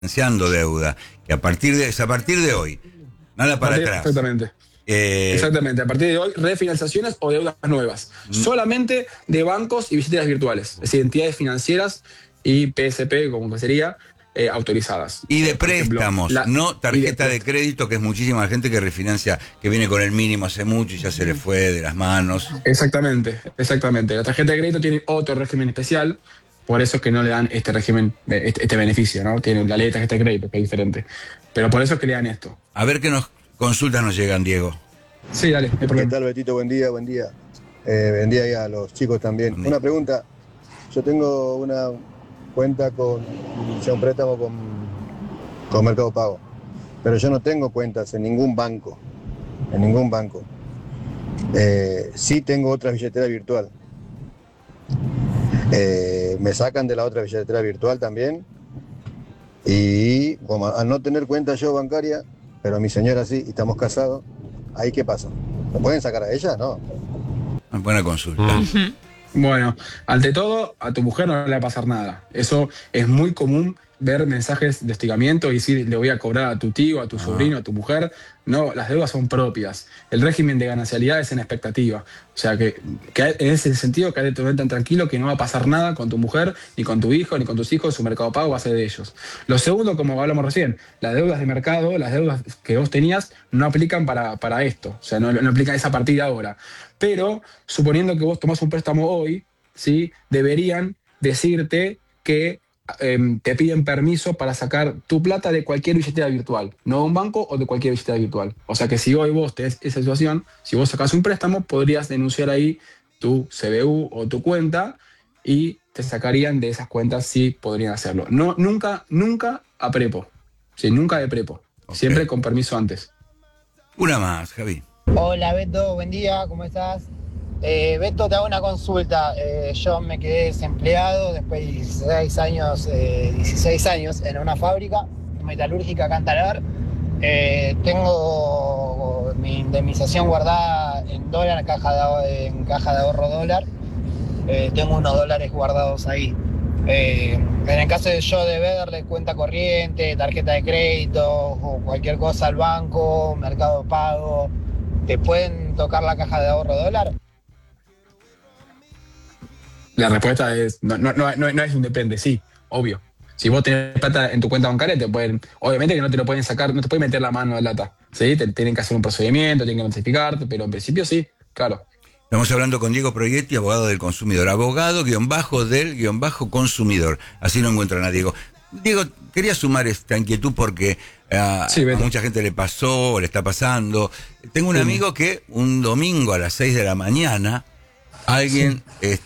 refinanciando deuda, que a partir de hoy, nada para atrás. Exactamente. Exactamente, a partir de hoy, refinanciaciones o deudas nuevas. Solamente de bancos y billeteras virtuales, es decir, entidades financieras y PSP, como que sería, autorizadas. Y de Por ejemplo, préstamos, no tarjeta de crédito, que es muchísima gente que refinancia, que viene con el mínimo hace mucho y ya se le fue de las manos. Exactamente, exactamente. La tarjeta de crédito tiene otro régimen especial, por eso es que no le dan este régimen, este beneficio, ¿no? Tiene la ley de tarjeta de crédito, que es diferente. Pero por eso es que le dan esto. A ver qué consultas nos llegan, Diego. Sí, dale, no hay ¿Qué problema. tal, Betito? Buen día, buen día. Buen día y a los chicos también. Buen día. Una pregunta. Yo tengo una cuenta hice un préstamo con Mercado Pago, pero yo no tengo cuentas en ningún banco. En ningún banco. Sí tengo otra billetera virtual. Me sacan de la otra billetera virtual también. Y como al no tener cuenta yo bancaria, pero mi señora sí, y estamos casados, ¿ahí qué pasa? ¿Me pueden sacar a ella? No. Buena consulta. Bueno, ante todo, a tu mujer no le va a pasar nada. Eso es muy común, ver mensajes de hostigamiento y decir, le voy a cobrar a tu tío, a tu sobrino, a tu mujer. No, las deudas son propias. El régimen de ganancialidad es en expectativa. O sea que en ese sentido, quédate tan tranquilo que no va a pasar nada con tu mujer, ni con tu hijo, ni con tus hijos. Su Mercado Pago va a ser de ellos. Lo segundo, como hablamos recién, las deudas de mercado, las deudas que vos tenías, no aplican para esto. O sea, no aplican esa partida ahora. Pero, suponiendo que vos tomás un préstamo hoy, ¿sí? Deberían decirte que te piden permiso para sacar tu plata de cualquier billetera virtual, no de un banco o de cualquier billetera virtual. O sea que si hoy vos tenés esa situación, si vos sacás un préstamo, podrías denunciar ahí tu CBU o tu cuenta y te sacarían de esas cuentas si podrían hacerlo. No, nunca a prepo. Sí, nunca de prepo. Ok. Siempre con permiso antes. Una más, Javi. Hola Beto, buen día, ¿cómo estás? Beto, te hago una consulta. Yo me quedé desempleado después de 16 años en una fábrica metalúrgica acá en Talar. Tengo mi indemnización guardada en dólar, en caja de ahorro dólar. Tengo unos dólares guardados ahí. En el caso de yo deberle cuenta corriente, tarjeta de crédito o cualquier cosa al banco, Mercado Pago, ¿te pueden tocar la caja de ahorro dólar? La respuesta es, no es un depende, sí, obvio. Si vos tenés plata en tu cuenta bancaria, te pueden, obviamente que no te lo pueden sacar, no te pueden meter la mano de lata, ¿sí? Tienen que hacer un procedimiento, tienen que notificarte, pero en principio sí, claro. Estamos hablando con Diego Proietti, abogado del consumidor. Abogado-del-consumidor. Así lo encuentran a Diego. Diego, quería sumar esta inquietud porque a mucha gente le pasó, o le está pasando. Tengo un amigo que un domingo a las 6 de la mañana, alguien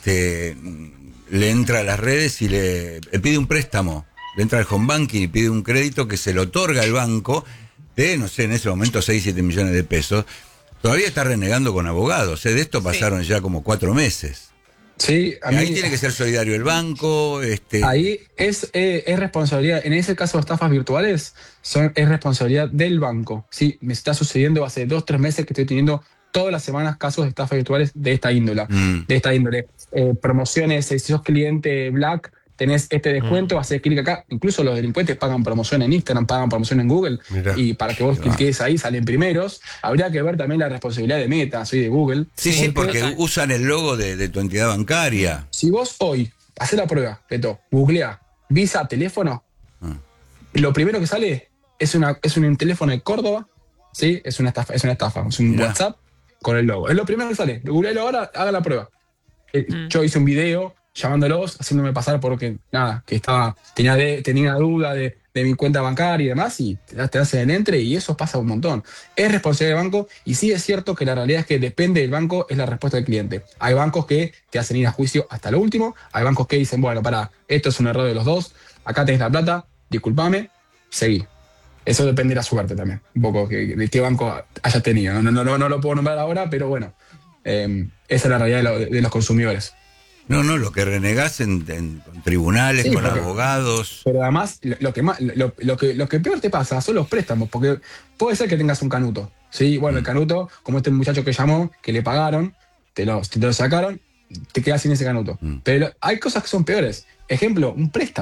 le entra a las redes y le pide un préstamo. Le entra al home banking y pide un crédito que se le otorga al banco de, no sé, en ese momento 6-7 millones de pesos. Todavía está renegando con abogados. De esto pasaron ya como 4 meses. Sí, Ahí tiene que ser solidario el banco. Ahí es responsabilidad. En ese caso de estafas virtuales, es responsabilidad del banco. Sí, me está sucediendo hace 2-3 meses que estoy teniendo todas las semanas casos de estafas virtuales de esta índole. Promociones, si sos cliente Black, tenés este descuento, haces clic acá. Incluso los delincuentes pagan promoción en Instagram, pagan promoción en Google. Mirá. Y para que vos cliques ahí, salen primeros. Habría que ver también la responsabilidad de Meta, soy de Google. Sí, porque usan el logo de tu entidad bancaria. Si vos hoy hacés la prueba, Beto, googlea Visa teléfono, lo primero que sale es un teléfono de Córdoba, ¿sí? Es una estafa, es un Mirá. WhatsApp con el logo. Es lo primero que sale. Googlealo ahora, haga la prueba. Yo hice un video llamándolos, haciéndome pasar porque, nada, que tenía una duda de mi cuenta bancaria y demás, y te hacen entre, y eso pasa un montón. Es responsabilidad del banco, y sí es cierto que la realidad es que depende del banco, es la respuesta del cliente. Hay bancos que te hacen ir a juicio hasta lo último, hay bancos que dicen, bueno, esto es un error de los dos, acá tenés la plata, discúlpame, seguí. Eso depende de la suerte también, un poco de qué banco hayas tenido. No lo puedo nombrar ahora, pero bueno, esa es la realidad de los consumidores. No, lo que renegás en tribunales, con abogados. Pero además, lo que peor te pasa son los préstamos, porque puede ser que tengas un canuto, ¿sí? Bueno, el canuto, como este muchacho que llamó, que le pagaron, te lo sacaron, te quedas sin ese canuto. Pero hay cosas que son peores. Ejemplo, un préstamo.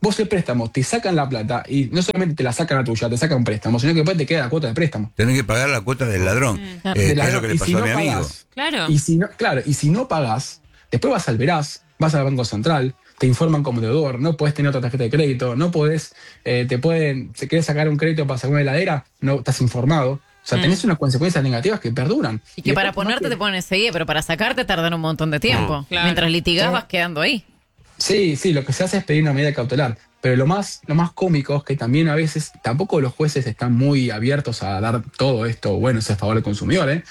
vos el préstamo, te sacan la plata y no solamente te la sacan a tuya, te sacan un préstamo, sino que después te queda la cuota de préstamo. Tenés que pagar la cuota del ladrón. Es lo que le pasó a mi amigo. Claro. Y si no pagás, después vas al Veraz, vas al Banco Central, te informan como deudor, no podés tener otra tarjeta de crédito, no podés, si querés sacar un crédito para sacar una heladera, no estás informado. O sea, tenés unas consecuencias negativas que perduran. Y que para ponerte te ponen enseguida, pero para sacarte tardan un montón de tiempo. Claro. Mientras litigás vas quedando ahí. Sí, lo que se hace es pedir una medida cautelar. Pero lo más cómico es que también a veces tampoco los jueces están muy abiertos a dar todo esto, bueno, es a favor del consumidor,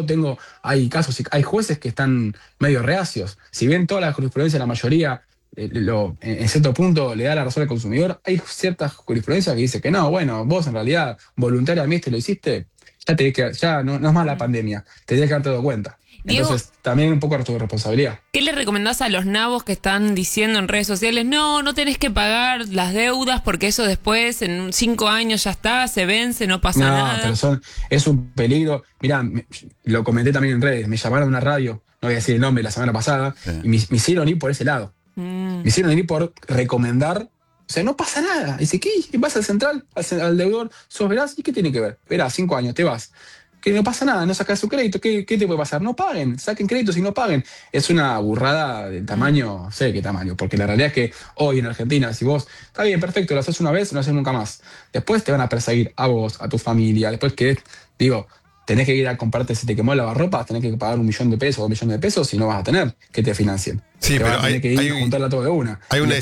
hay casos, hay jueces que están medio reacios. Si bien toda la jurisprudencia, la mayoría, en cierto punto le da la razón al consumidor, hay ciertas jurisprudencias que dice que no, bueno, vos en realidad voluntariamente lo hiciste, ya no es más la pandemia, te tenés que haber dado cuenta. Diego, entonces, también un poco de tu responsabilidad. ¿Qué le recomendás a los nabos que están diciendo en redes sociales, no tenés que pagar las deudas porque eso después, en 5 años ya está, se vence, no pasa nada? Pero es un peligro. Mirá, lo comenté también en redes, me llamaron a una radio, no voy a decir el nombre, la semana pasada, y me hicieron ir por ese lado. Me hicieron ir por recomendar, o sea, no pasa nada. Dice, ¿qué? Vas al central, al deudor, sos Veraz, ¿y qué tiene que ver? Verás, 5 años, te vas. Que no pasa nada, no sacas su crédito, ¿qué te puede pasar? No paguen, saquen créditos y no paguen. Es una burrada del tamaño, no sé qué tamaño, porque la realidad es que hoy en Argentina, si vos, está bien, perfecto, lo haces una vez, no lo haces nunca más. Después te van a perseguir a vos, a tu familia, después tenés que ir a comprarte, si te quemó el lavarropas, tenés que pagar $1 millón o $2 millones y no vas a tener que te financien. Sí, pero hay que ir a juntarla todo de una. Hay una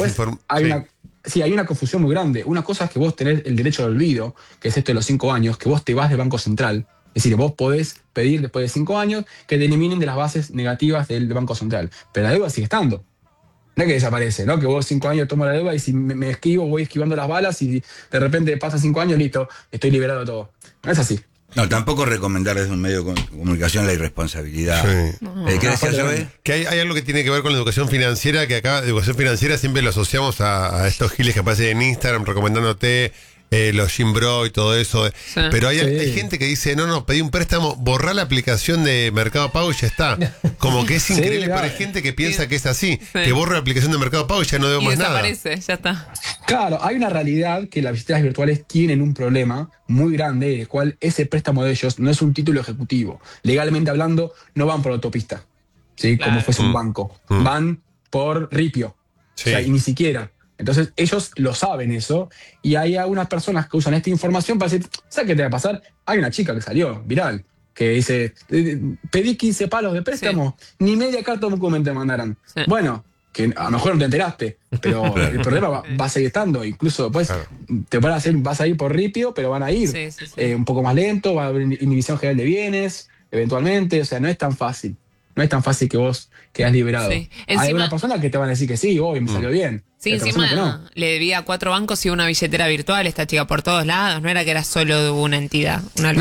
hay una confusión muy grande. Una cosa es que vos tenés el derecho al olvido, que es esto de los 5 años, que vos te vas del Banco Central. Es decir, vos podés pedir después de 5 años que te eliminen de las bases negativas del Banco Central. Pero la deuda sigue estando. No es que desaparece, ¿no? Que vos 5 años tomo la deuda y si me esquivo, voy esquivando las balas y de repente pasan 5 años, listo, estoy liberado de todo. No es así. No, tampoco recomendar desde un medio de comunicación la irresponsabilidad. Sí. ¿Qué decías, Joey? Que hay algo que tiene que ver con la educación financiera, que acá, educación financiera, siempre lo asociamos a estos giles que aparecen en Instagram recomendándote los Gimbro y todo eso. Sí. Pero hay gente que dice, no, pedí un préstamo, borrá la aplicación de Mercado Pago y ya está. Como que es increíble, pero hay gente que piensa que es así, que borra la aplicación de Mercado Pago y ya no debo más nada. Desaparece, ya está. Claro, hay una realidad que las billeteras virtuales tienen un problema muy grande, el cual ese préstamo de ellos no es un título ejecutivo. Legalmente hablando, no van por autopista, ¿sí? Como fuese un banco. Van por ripio. Sí. O sea, y ni siquiera. Entonces ellos lo saben eso, y hay algunas personas que usan esta información para decir, ¿sabes qué te va a pasar? Hay una chica que salió viral, que dice, pedí 15 palos de préstamo, ni media carta documento me mandaron. Sí. Bueno, que a lo mejor no te enteraste, pero el problema va a seguir estando. Incluso después vas a ir por ripio, pero van a ir un poco más lento, va a haber inhibición general de bienes, eventualmente, o sea, no es tan fácil. No es tan fácil que vos quedás liberado. Sí. Hay una persona que te van a decir que sí, hoy me salió bien. Sí, encima le debía a 4 bancos y una billetera virtual, esta chica por todos lados. No era que era solo de una entidad.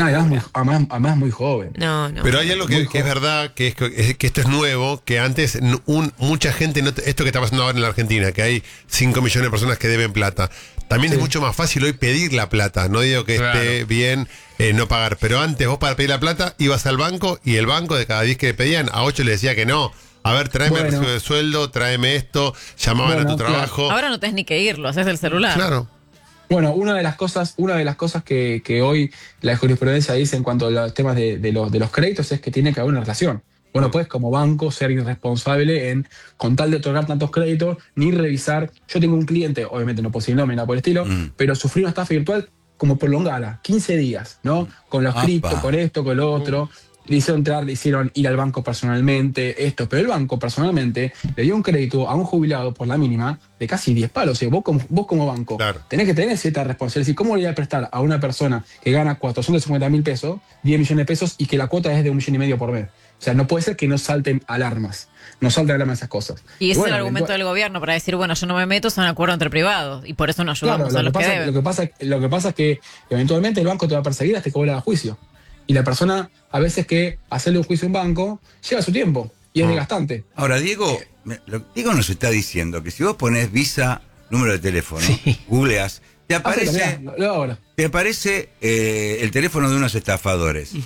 Además muy joven. No. Pero hay algo que es verdad, que esto es nuevo, que antes mucha gente, esto que está pasando ahora en la Argentina, que hay 5 millones de personas que deben plata. También es mucho más fácil hoy pedir la plata. No digo que esté bien no pagar, pero antes vos para pedir la plata ibas al banco y el banco de cada 10 que le pedían, a 8 le decía que no. A ver, tráeme el recibo de sueldo, tráeme esto, llamaban a tu trabajo. Ahora no tenés ni que ir, lo haces del celular. Claro. Bueno, una de las cosas que hoy la jurisprudencia dice en cuanto a los temas de los créditos es que tiene que haber una relación. Bueno, puedes como banco ser irresponsable con tal de otorgar tantos créditos, ni revisar. Yo tengo un cliente, obviamente no puedo decir nombre, nada por el estilo, pero sufrí una estafa virtual como prolongada, 15 días, ¿no? Con los criptos, con esto, con lo otro. Le hicieron ir al banco personalmente, pero el banco personalmente le dio un crédito a un jubilado por la mínima de casi 10 palos. O sea, vos como banco tenés que tener cierta responsabilidad. Es decir, ¿cómo le voy a prestar a una persona que gana 450.000 pesos, 10 millones de pesos, y que la cuota es de $1,5 millones por mes? O sea, no puede ser que no salten alarmas. No salten alarmas esas cosas. Y ese es el argumento del gobierno para decir, bueno, yo no me meto, es un acuerdo entre privados, y por eso no ayudamos a los que deben. Lo que pasa es que eventualmente el banco te va a perseguir hasta que vuelva a juicio. Y la persona, a veces que hacerle un juicio a un banco, lleva su tiempo y es desgastante. Ahora, Diego nos está diciendo que si vos ponés Visa, número de teléfono, googleas, te aparece el teléfono de unos estafadores.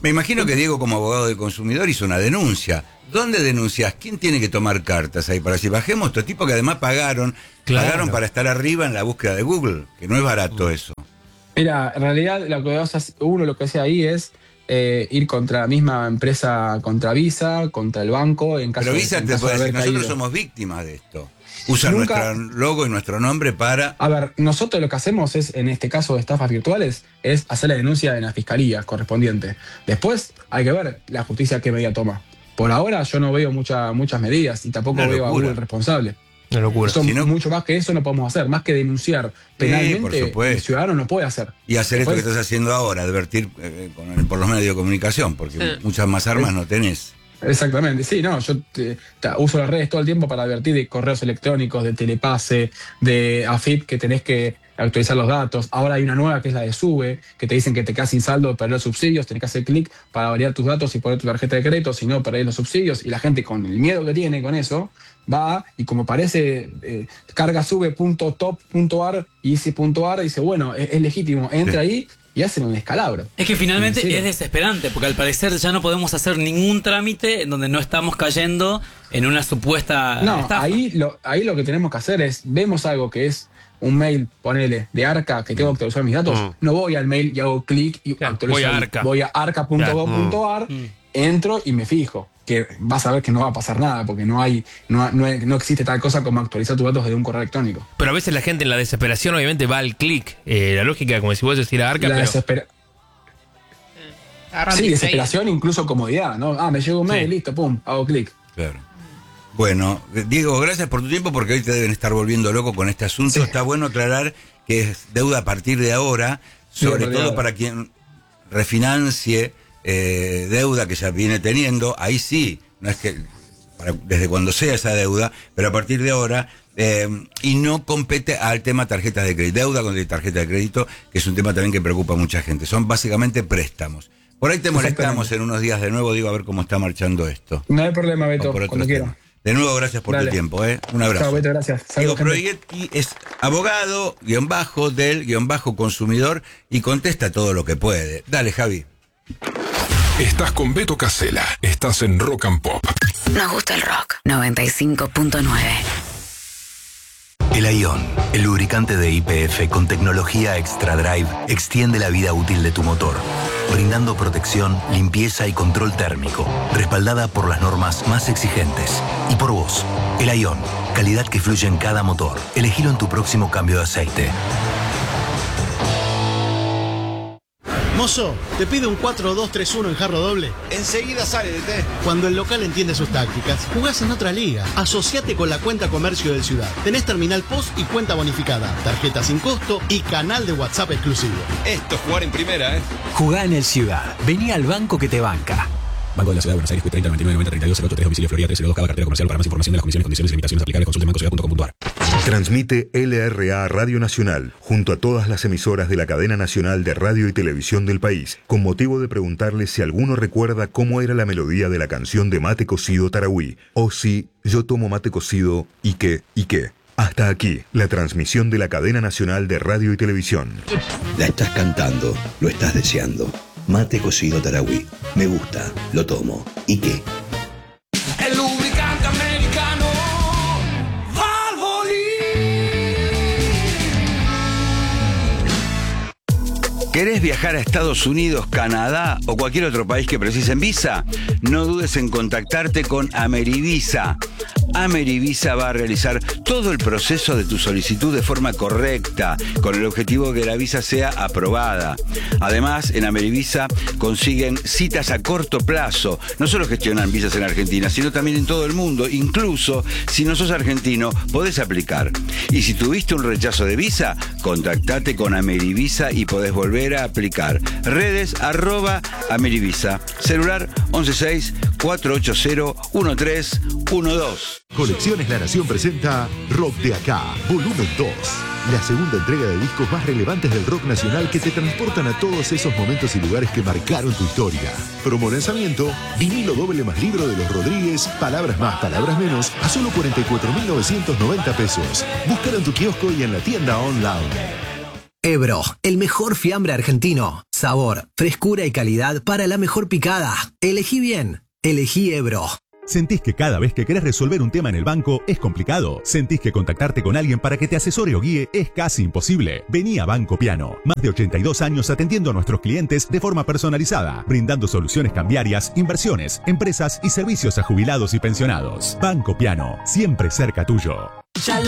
Me imagino que Diego, como abogado del consumidor, hizo una denuncia. ¿Dónde denuncias? ¿Quién tiene que tomar cartas ahí para decir, bajemos estos tipos que además pagaron para estar arriba en la búsqueda de Google? Que no es barato eso. Mira, en realidad lo que hace ahí es ir contra la misma empresa, contra Visa, contra el banco. Pero Visa te puede decir, nosotros somos víctimas de esto. Usan nuestro logo y nuestro nombre para... A ver, nosotros lo que hacemos es, en este caso de estafas virtuales, es hacer la denuncia en la fiscalía correspondiente. Después hay que ver la justicia qué medida toma. Por ahora yo no veo muchas medidas y tampoco veo a Google responsable. Una locura. Mucho más que eso no podemos hacer, más que denunciar penalmente, el ciudadano no puede hacer. Y hacer esto que estás haciendo ahora, advertir por los medios de comunicación, porque muchas más armas no tenés. Exactamente, sí, no, yo uso las redes todo el tiempo para advertir de correos electrónicos, de telepase, de AFIP, que tenés que actualizar los datos. Ahora hay una nueva que es la de SUBE, que te dicen que te quedas sin saldo de perder los subsidios, tenés que hacer clic para validar tus datos y poner tu tarjeta de crédito, si no perdés los subsidios. Y la gente, con el miedo que tiene con eso, va y como parece, carga sube.top.ar y ese .ar dice, bueno, es legítimo, entra ahí y hacen un descalabro. Es que finalmente es desesperante, porque al parecer ya no podemos hacer ningún trámite en donde no estamos cayendo en una supuesta estafa. Ahí lo que tenemos que hacer es, vemos algo que es un mail, ponele, de Arca, que tengo que actualizar mis datos, no voy al mail y hago clic y actualizo. Voy a arca.gov.ar, entro y me fijo. Que vas a ver que no va a pasar nada, porque no existe tal cosa como actualizar tus datos desde un correo electrónico. Pero a veces la gente en la desesperación obviamente va al clic. La lógica, como si vos decís a Arca, Sí, desesperación, incluso comodidad, ¿no? Me llegó un mail, listo, pum, hago clic. Claro. Bueno, Diego, gracias por tu tiempo, porque hoy te deben estar volviendo loco con este asunto. Está bueno aclarar que es deuda a partir de ahora, sobre todo para quien refinancie deuda que ya viene teniendo. Ahí sí, no es que desde cuando sea esa deuda, pero a partir de ahora, y no compete al tema tarjetas de crédito, deuda con tarjeta de crédito, que es un tema también que preocupa a mucha gente. Son básicamente préstamos. Por ahí te molestamos en unos días de nuevo, digo, a ver cómo está marchando esto. No hay problema, Beto, cuando quiera. De nuevo, gracias por tu tiempo, Un abrazo. Chao, Beto, gracias. Diego Proietti es abogado, _del_consumidor, y contesta todo lo que puede. Dale, Javi. Estás con Beto Casella, estás en Rock and Pop. Nos gusta el rock. 95.9. El Ion, el lubricante de YPF con tecnología Extra Drive, extiende la vida útil de tu motor, brindando protección, limpieza y control térmico, respaldada por las normas más exigentes. Y por vos, el Ion, calidad que fluye en cada motor. Elegilo en tu próximo cambio de aceite. Mozo, ¿te pide un 4-2-3-1 en jarro doble? Enseguida sale de té. Cuando el local entiende sus tácticas, jugás en otra liga. Asociate con la cuenta comercio del Ciudad. Tenés terminal POS y cuenta bonificada, tarjeta sin costo y canal de WhatsApp exclusivo. Esto es jugar en primera, Jugá en el Ciudad. Vení al banco que te banca. Banco de la Ciudad de Buenos Aires, 30 99 90 32 08 3, domicilio Florida 302, cada cartera comercial. Para más información de las comisiones, condiciones y limitaciones aplicables, consulte bancociudad.com.ar. Transmite LRA Radio Nacional, junto a todas las emisoras de la cadena nacional de radio y televisión del país, con motivo de preguntarle si alguno recuerda cómo era la melodía de la canción de Mate Cocido Tarahui, o si yo tomo mate cocido y qué. Hasta aquí, la transmisión de la cadena nacional de radio y televisión. La estás cantando, lo estás deseando. Mate Cocido Tarahui. Me gusta, lo tomo. ¿Y qué? El lubricante americano Valvoline. ¿Querés viajar a Estados Unidos, Canadá o cualquier otro país que precisen visa? No dudes en contactarte con Amerivisa. Amerivisa va a realizar todo el proceso de tu solicitud de forma correcta, con el objetivo de que la visa sea aprobada. Además, en Amerivisa consiguen citas a corto plazo. No solo gestionan visas en Argentina, sino también en todo el mundo. Incluso, si no sos argentino, podés aplicar. Y si tuviste un rechazo de visa, contactate con Amerivisa y podés volver a aplicar. Redes @Amerivisa. Celular 116-480-1312. Colecciones La Nación presenta Rock de Acá, volumen 2. La segunda entrega de discos más relevantes del rock nacional que te transportan a todos esos momentos y lugares que marcaron tu historia. Promo lanzamiento, vinilo doble más libro de los Rodríguez, palabras más, palabras menos, a solo 44.990 pesos. Búscalo en tu kiosco y en la tienda online. Ebro, el mejor fiambre argentino. Sabor, frescura y calidad para la mejor picada. Elegí bien. Elegí Ebro. ¿Sentís que cada vez que querés resolver un tema en el banco es complicado? ¿Sentís que contactarte con alguien para que te asesore o guíe es casi imposible? Vení a Banco Piano. Más de 82 años atendiendo a nuestros clientes de forma personalizada, brindando soluciones cambiarias, inversiones, empresas y servicios a jubilados y pensionados. Banco Piano, siempre cerca tuyo.